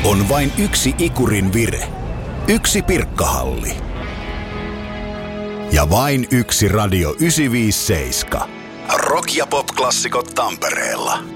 On vain yksi ikurin vire. Yksi Pirkkahalli. Ja vain yksi Radio 957. Rock- ja pop-klassikot Tampereella.